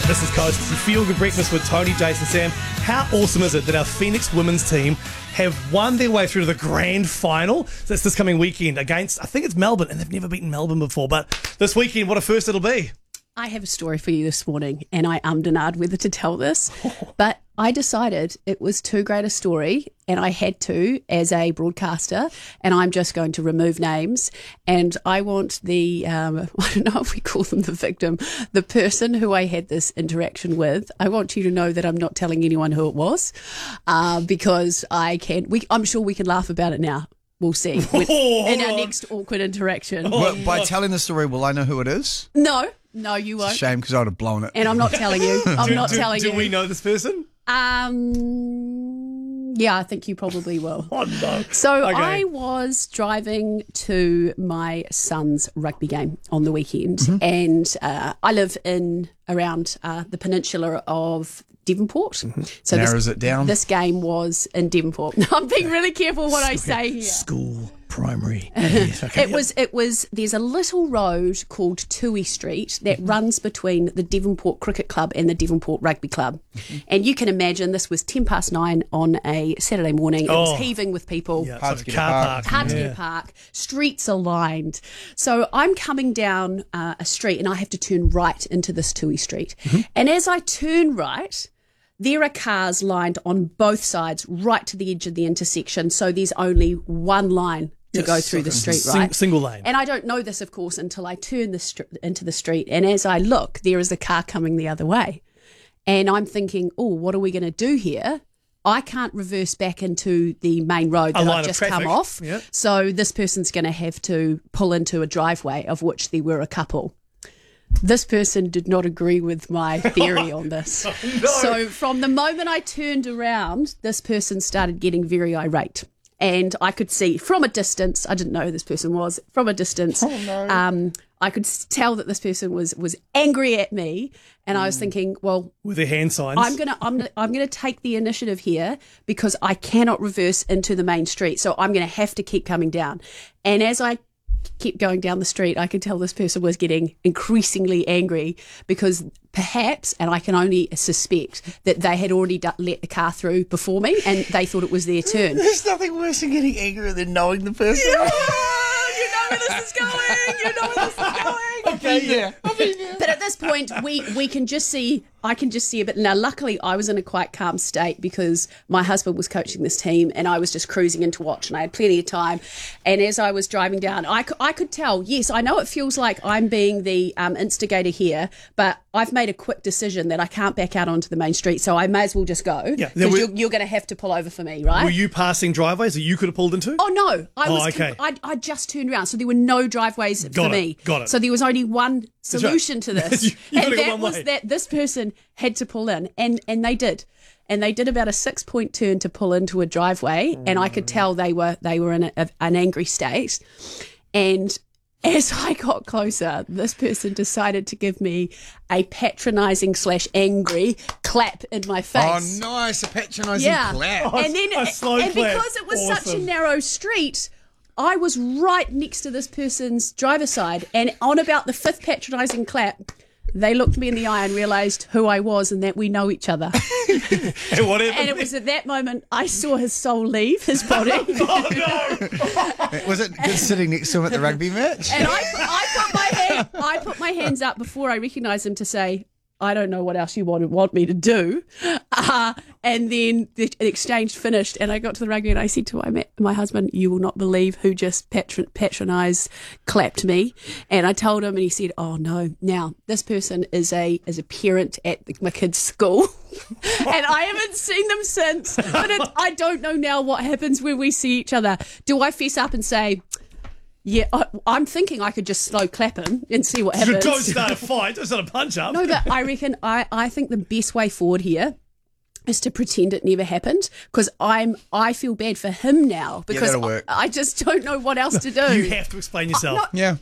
This is Coast. It's a feel-good breakfast with Tony, Jason, Sam. How awesome is it that our Phoenix women's team have won their way through to the grand final? That's this coming weekend against, I think it's Melbourne, and they've never beaten Melbourne before. But this weekend, what a first it'll be. I have a story for you this morning, and I ummed and ahed whether to tell this, but I decided it was too great a story, and I had to as a broadcaster, and I'm just going to remove names, and I want the, I don't know if we call them the victim, the person who I had this interaction with. I want you to know that I'm not telling anyone who it was, because I'm sure we can laugh about it now. We'll see in our next awkward interaction. By telling the story, will I know who it is? No, you won't. It's a shame because I would have blown it. And I'm not telling you. I'm not telling you. Do we know this person? Yeah, I think you probably will. Oh, no. So Okay. I was driving to my son's rugby game on the weekend, and I live around the peninsula of Devonport. So Narrows it down. This game was in Devonport. I'm being really careful what I say here. School, primary. Yes, okay. It was. There's a little road called Toohey Street that runs between the Devonport Cricket Club and the Devonport Rugby Club, and you can imagine this was 9:10 on a Saturday morning. It was heaving with people. Yeah, Hard it's to like get a a car park. park. Hard to get a park, streets are lined. So I'm coming down a street and I have to turn right into this Toohey Street. And as I turn right, there are cars lined on both sides right to the edge of the intersection. So there's only one line to go through the street, right? Single lane. And I don't know this, of course, until I turn into the street. And as I look, there is a car coming the other way. And I'm thinking, oh, what are we going to do here? I can't reverse back into the main road that I've just come off. Yep. So this person's going to have to pull into a driveway, of which there were a couple. This person did not agree with my theory on this. No. So from the moment I turned around, this person started getting very irate. And I could see from a distance, I didn't know who this person was, from a distance, I could tell that this person was angry at me. And I was thinking, well, With their hand signs. I'm gonna take the initiative here because I cannot reverse into the main street. So I'm gonna have to keep coming down. And as I kept going down the street, I could tell this person was getting increasingly angry because perhaps, and I can only suspect, that they had already let the car through before me and they thought it was their turn. There's nothing worse than getting angry than knowing the person. You know where this is going. Okay, yeah. But at this point, we can just see, I can just see a bit. Now, luckily, I was in a quite calm state because my husband was coaching this team and I was just cruising in to watch and I had plenty of time. And as I was driving down, I could tell, yes, I know it feels like I'm being the instigator here, but I've made a quick decision that I can't back out onto the main street, so I may as well just go. Yeah. Because you're going to have to pull over for me, right? Were you passing driveways that you could have pulled into? Oh, no. Okay. I just turned around, so there were no driveways for me. Got it. So there was only one solution to this. You and gotta go that one was way. that this person had to pull in. And they did. And they did about a 6-point turn to pull into a driveway. And I could tell they were in an angry state. And as I got closer, this person decided to give me a patronising / angry clap in my face. Oh, nice. A patronising clap. And then, A slow and clap. because it was such a Awesome. narrow street, I was right next to this person's driver's side. And on about the 5th patronising clap, they looked me in the eye and realised who I was and that we know each other. And whatever. And it was at that moment I saw his soul leave his body. Oh, no. Was it good sitting next to him at the rugby match? And I put my hands up before I recognised him to say, I don't know what else you want me to do. And then the exchange finished and I got to the rugby and I said to my husband, you will not believe who just patronised, clapped me. And I told him and he said, oh no. Now, this person is a parent at my kid's school and I haven't seen them since. But I don't know now what happens when we see each other. Do I fess up and say, yeah, I'm thinking I could just slow clap him and see what happens. Don't start a fight. Don't start a punch up. No, but I reckon I think the best way forward here is to pretend it never happened because I feel bad for him now because that'll work. I just don't know what else to do. You have to explain yourself. Yeah.